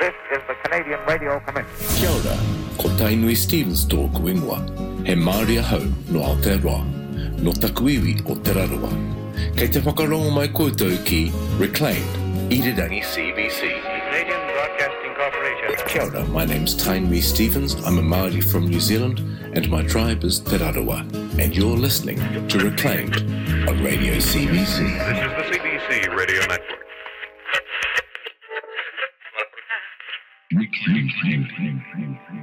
This is the Canadian Radio Commission. Kia ora, ko Tainui Stevens tōku ingoa. He Māori ahau no Aotearoa, no takuiwi o Te Raroa. Kei te whakarongo mai koutou ki Reclaimed, Irirangi CBC. Canadian Broadcasting Corporation. Kia ora, my name's Tainui Stevens. I'm a Māori from New Zealand, and my tribe is Te Raroa. And you're listening to Reclaimed on Radio CBC. This is the CBC Radio Network. Reclaimed.